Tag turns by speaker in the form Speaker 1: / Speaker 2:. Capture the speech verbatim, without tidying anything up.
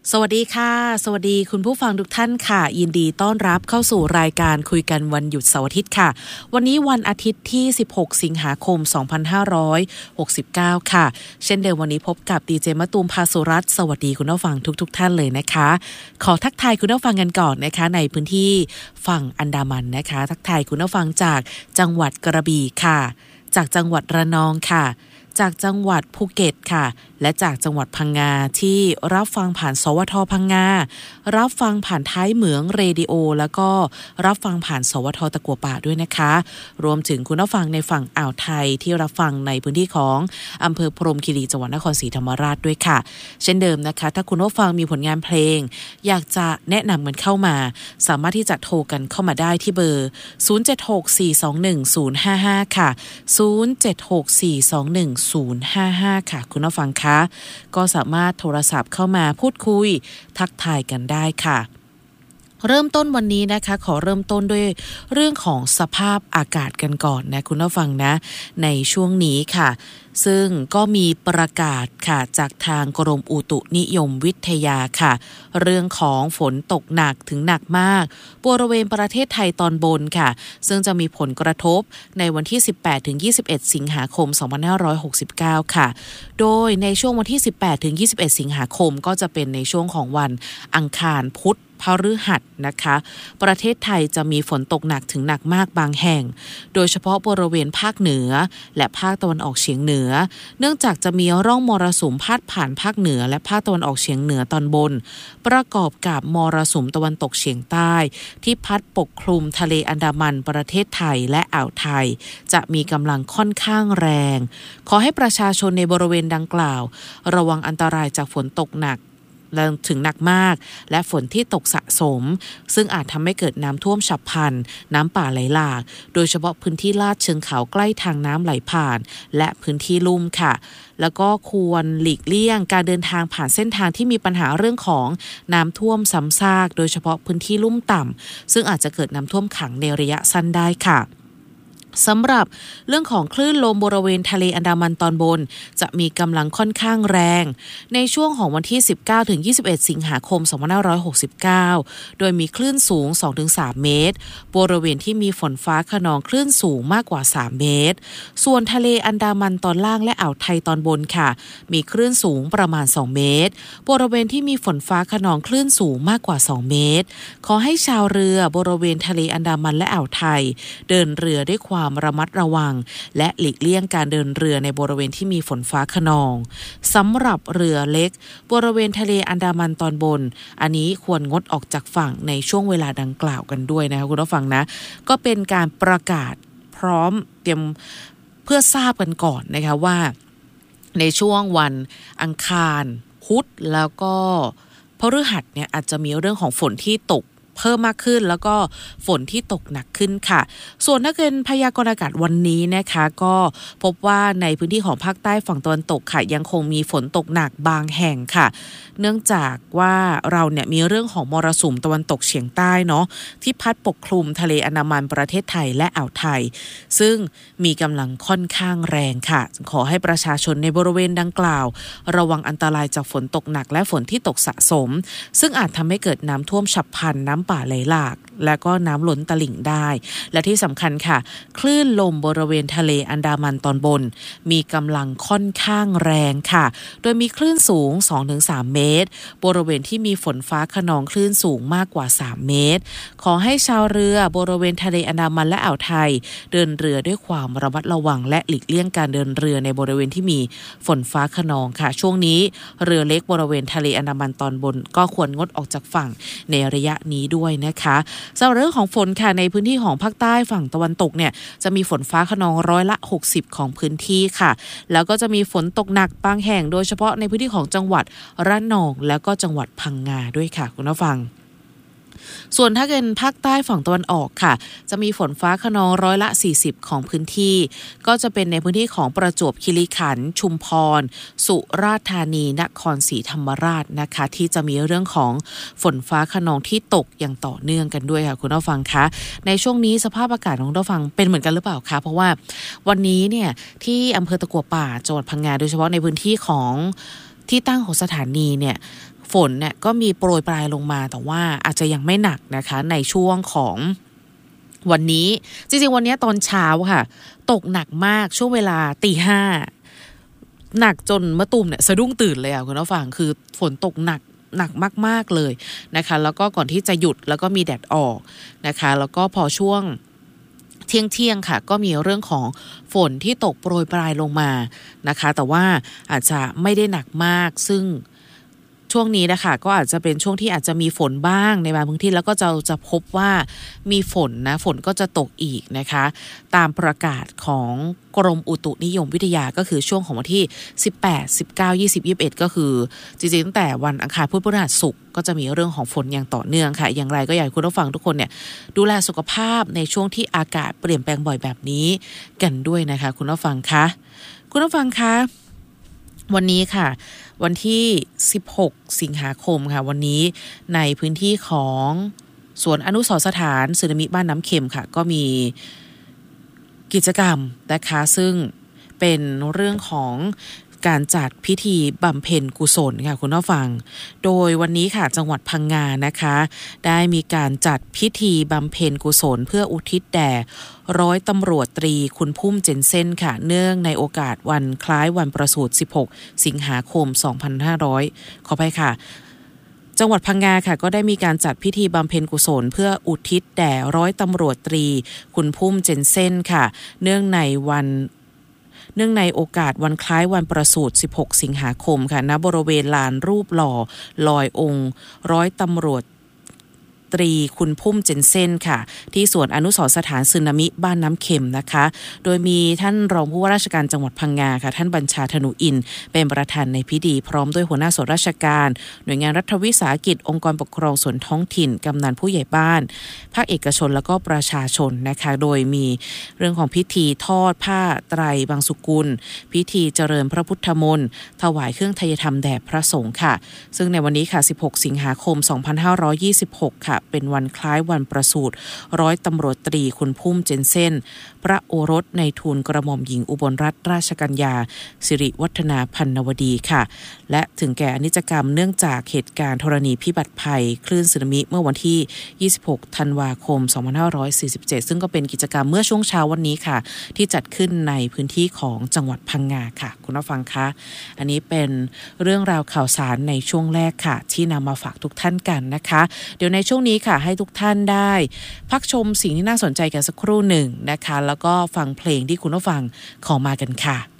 Speaker 1: สวัสดีค่ะสวัสดีคุณผู้ฟังทุกท่านค่ะยินดีต้อนรับเข้าสู่รายการคุยกันวันหยุดเสาร์อาทิตย์ค่ะวันนี้วันอาทิตย์ที่สิบหกสิงหาคมสองพันห้าร้อยหกสิบเก้าค่ะเช่นเดิมวันนี้พบกับดีเจมะตูมภาสุรัตน์สวัสดีคุณผู้ฟังทุกๆ ท่านเลยนะคะขอทักทายคุณผู้ฟังกันก่อนนะคะในพื้นที่ฝั่งอันดามันนะคะทักทายคุณผู้ฟังจากจังหวัดกระบี่ค่ะจากจังหวัดระนองค่ะจากจังหวัดภูเก็ตค่ะและจากจังหวัดพังงาที่รับฟังผ่านสวทพังงารับฟังผ่านท้ายเหมืองเรดิโอแล้วก็รับฟังผ่านสวทตะกั่วป่าด้วยนะคะรวมถึงคุณผู้ฟังในฝั่งอ่าวไทยที่รับฟังในพื้นที่ของอำเภอพรหมคีรีจังหวัดนครศรีธรรมราชด้วยค่ะเช่นเดิมนะคะถ้าคุณผู้ฟังมีผลงานเพลงอยากจะแนะนำมันเข้ามาสามารถที่จะโทรกันเข้ามาได้ที่เบอร์ศูนย์ เจ็ด หก สี่ สอง หนึ่ง ศูนย์ ห้า ห้าค่ะศูนย์ เจ็ด หก สี่ สอง หนึ่ง ศูนย์ ห้า ห้าค่ะคุณผู้ฟังคะก็สามารถโทรศัพท์เข้ามาพูดคุยทักทายกันได้ค่ะเริ่มต้นวันนี้นะคะขอเริ่มต้นด้วยเรื่องของสภาพอากาศกันก่อนนะคุณผู้ฟังนะในช่วงนี้ค่ะซึ่งก็มีประกาศค่ะจากทางกรมอุตุนิยมวิทยาค่ะเรื่องของฝนตกหนักถึงหนักมากบริเวณประเทศไทยตอนบนค่ะซึ่งจะมีผลกระทบในวันที่ สิบแปดถึงยี่สิบเอ็ด สิงหาคม สองพันห้าร้อยหกสิบเก้า ค่ะโดยในช่วงวันที่ สิบแปดถึงยี่สิบเอ็ด สิงหาคมก็จะเป็นในช่วงของวันอังคารพุธพฤหัสนะคะประเทศไทยจะมีฝนตกหนักถึงหนักมากบางแห่งโดยเฉพาะบริเวณภาคเหนือและภาคตะวันออกเฉียงเหนือเนื่องจากจะมีร่องมรสุมพาดผ่านภาคเหนือและภาคตะวันออกเฉียงเหนือตอนบนประกอบกับมรสุมตะวันตกเฉียงใต้ที่พัดปกคลุมทะเลอันดามันประเทศไทยและอ่าวไทยจะมีกำลังค่อนข้างแรงขอให้ประชาชนในบริเวณดังกล่าวระวังอันตรายจากฝนตกหนักถึงหนักมากและฝนที่ตกสะสมซึ่งอาจทำให้เกิดน้ำท่วมฉับพลันน้ำป่าไหลหลากโดยเฉพาะพื้นที่ลาดเชิงเขาใกล้ทางน้ำไหลผ่านและพื้นที่ลุ่มค่ะแล้วก็ควรหลีกเลี่ยงการเดินทางผ่านเส้นทางที่มีปัญหาเรื่องของน้ำท่วมซ้ำซากโดยเฉพาะพื้นที่ลุ่มต่ำซึ่งอาจจะเกิดน้ำท่วมขังในระยะสั้นได้ค่ะสำหรับเรื่องของคลื่นลมบริเวณทะเลอันดามันตอนบนจะมีกำลังค่อนข้างแรงในช่วงของวันที่ สิบเก้าถึงยี่สิบเอ็ด สิงหาคม สองพันห้าร้อยหกสิบเก้า โดยมีคลื่นสูง สองถึงสาม เมตรบริเวณที่มีฝนฟ้าคะนองคลื่นสูงมากกว่าสามเมตรส่วนทะเลอันดามันตอนล่างและอ่าวไทยตอนบนค่ะมีคลื่นสูงประมาณสองเมตรบริเวณที่มีฝนฟ้าคะนองคลื่นสูงมากกว่าสองเมตรขอให้ชาวเรือบริเวณทะเลอันดามันและอ่าวไทยเดินเรือด้วยความระมัดระวังและหลีกเลี่ยงการเดินเรือในบริเวณที่มีฝนฟ้าคะนองสำหรับเรือเล็กบริเวณทะเลอันดามันตอนบนอันนี้ควรงดออกจากฝั่งในช่วงเวลาดังกล่าวกันด้วยนะคะคุณผู้ฟังนะก็เป็นการประกาศพร้อมเตรียมเพื่อทราบกันก่อนนะคะว่าในช่วงวันอังคารพุธแล้วก็พฤหัสเนี่ยอาจจะมีเรื่องของฝนที่ตกเพิ่มมากขึ้นแล้วก็ฝนที่ตกหนักขึ้นค่ะส่วนถ้าเกิดพยากรณ์อากาศวันนี้นะคะก็พบว่าในพื้นที่ของภาคใต้ฝั่งตะวันตกค่ะยังคงมีฝนตกหนักบางแห่งค่ะเนื่องจากว่าเราเนี่ยมีเรื่องของมรสุมตะวันตกเฉียงใต้เนาะที่พัดปกคลุมทะเลอันดามันประเทศไทยและอ่าวไทยซึ่งมีกำลังค่อนข้างแรงค่ะขอให้ประชาชนในบริเวณดังกล่าวระวังอันตรายจากฝนตกหนักและฝนที่ตกสะสมซึ่งอาจทำให้เกิดน้ำท่วมฉับพลันน้ำป่าไหลหลากและก็น้ำล้นตลิ่งได้และที่สำคัญค่ะคลื่นลมบริเวณทะเลอันดามันตอนบนมีกำลังค่อนข้างแรงค่ะโดยมีคลื่นสูง สองถึงสาม เมตรบริเวณที่มีฝนฟ้าคะนองคลื่นสูงมากกว่าสามเมตรขอให้ชาวเรือบริเวณทะเลอันดามันและอ่าวไทยเดินเรือด้วยความระมัดระวังและหลีกเลี่ยงการเดินเรือในบริเวณที่มีฝนฟ้าคะนองค่ะช่วงนี้เรือเล็กบริเวณทะเลอันดามันตอนบนก็ควรงดออกจากฝั่งในระยะนี้ด้วยนะคะสำหรับเรื่องของฝนค่ะในพื้นที่ของภาคใต้ฝั่งตะวันตกเนี่ยจะมีฝนฟ้าคะนองร้อยละหกสิบของพื้นที่ค่ะแล้วก็จะมีฝนตกหนักบางแห่งโดยเฉพาะในพื้นที่ของจังหวัดระนองแล้วก็จังหวัดพังงาด้วยค่ะคุณผู้ฟัง ส่วนถ้าเป็นภาคใต้ฝั่งตะวันออกค่ะจะมีฝนฟ้าคะนองร้อยละสี่สิบของพื้นที่ก็จะเป็นในพื้นที่ของประจวบคีรีขันธ์ชุมพรสุราษฎร์ธานีนครศรีธรรมราชนะคะที่จะมีเรื่องของฝนฟ้าคะนองที่ตกอย่างต่อเนื่องกันด้วยค่ะคุณผู้ฟังคะในช่วงนี้สภาพอากาศของคุณผู้ฟังเป็นเหมือนกันหรือเปล่าคะเพราะว่าวันนี้เนี่ยที่อำเภอตะกั่วป่าจังหวัดพังงาโดยเฉพาะในพื้นที่ของที่ตั้งของสถานีเนี่ยฝนเนี่ยก็มีโปรยปลายลงมาแต่ว่าอาจจะยังไม่หนักนะคะในช่วงของวันนี้จริงๆวันนี้ตอนเช้าค่ะตกหนักมากช่วงเวลาตีห้าหนักจนมะตูมเนี่ยสะดุ้งตื่นเลยอ่ะคุณผู้ฟังคือฝนตกหนักหนักมากๆเลยนะคะแล้วก็ก่อนที่จะหยุดแล้วก็มีแดดออกนะคะแล้วก็พอช่วงเที่ยงเที่ยงค่ะก็มีเรื่องของฝนที่ตกโปรยปลายลงมานะคะแต่ว่าอาจจะไม่ได้หนักมากซึ่งช่วงนี้นะคะก็อาจจะเป็นช่วงที่อาจจะมีฝนบ้างในบางพื้นที่แล้วก็จะจะพบว่ามีฝนนะฝนก็จะตกอีกนะคะตามประกาศของกรมอุตุนิยมวิทยาก็คือช่วงของวันที่สิบแปด สิบเก้า ยี่สิบ ยี่สิบเอ็ดก็คือจริงๆตั้งแต่วันอังคารพุธพฤหัสศุกร์ก็จะมีเรื่องของฝนอย่างต่อเนื่องค่ะอย่างไรก็อยากให้คุณผู้ฟังทุกคนเนี่ยดูแลสุขภาพในช่วงที่อากาศเปลี่ยนแปลงบ่อยแบบนี้กันด้วยนะคะคุณผู้ฟังคะคุณผู้ฟังคะวันนี้ค่ะวันที่สิบหกสิงหาคมค่ะวันนี้ในพื้นที่ของสวนอนุสรณ์สถานสึนามิบ้านน้ำเค็มค่ะก็มีกิจกรรมนะคะซึ่งเป็นเรื่องของการจัดพิธีบำเพ็ญกุศลค่ะคุณผู้ฟังโดยวันนี้ค่ะจังหวัดพังงานะคะได้มีการจัดพิธีบำเพ็ญกุศลเพื่ออุทิศแด่ร้อยตำรวจตรีคุณพุ่มเจนเซ่นค่ะเนื่องในโอกาสวันคล้ายวันประสูติสิบหกสิงหาคมสองพันห้าร้อยขออภัยค่ะจังหวัดพังงาค่ะก็ได้มีการจัดพิธีบำเพ็ญกุศลเพื่ออุทิศแด่ร้อยตำรวจตรีคุณพุ่มเจนเซ่นค่ะเนื่องในวันเนื่องในโอกาสวันคล้ายวันประสูติสิบหกสิงหาคมค่ะณบริเวณลานรูปหล่อลอยองค์ร้อยตำรวจตรีคุณพุ่มเจนเซ่นค่ะที่สวนอนุสรณ์สถานสึนามิบ้านน้ำเค็มนะคะโดยมีท่านรองผู้ว่าราชการจังหวัดพังงาค่ะท่านบัญชาธนุอินทร์เป็นประธานในพิธีพร้อมด้วยหัวหน้าส่วนราชการหน่วยงานรัฐวิสาหกิจองค์กรปกครองส่วนท้องถิ่นกำนันผู้ใหญ่บ้านภาคเอกชนแล้วก็ประชาชนนะคะโดยมีเรื่องของพิธีทอดผ้าไตรบางสุกุลพิธีเจริญพระพุทธมนต์ถวายเครื่องไทยธรรมแด่พระสงฆ์ค่ะซึ่งในวันนี้ค่ะสิบหกสิงหาคมสองพันห้าร้อยยี่สิบหกค่ะเป็นวันคล้ายวันประสูติร้อยตำรวจตรีคุณพุ่มเจนเซ่นพระโอรสในทูลกระหม่อมหญิงอุบลรัตนราชกัญญาสิริวัฒนาพันนวดีค่ะและถึงแก่อนิจกรรมเนื่องจากเหตุการณ์ธรณีพิบัติภัยคลื่นสึนามิเมื่อวันที่ยี่สิบหกธันวาคมสองพันห้าร้อยสี่สิบเจ็ดซึ่งก็เป็นกิจกรรมเมื่อช่วงเช้าวันนี้ค่ะที่จัดขึ้นในพื้นที่ของจังหวัดพังงาค่ะคุณผู้ฟังคะอันนี้เป็นเรื่องราวข่าวสารในช่วงแรกค่ะที่นำมาฝากทุกท่านกันนะคะเดี๋ยวในช่วงนี้ค่ะให้ทุกท่านได้พักชมสิ่งที่น่าสนใจกันสักครู่หนึ่งนะคะแล้วก็ฟังเพลงที่คุณผู้ฟังขอมากันค่ะ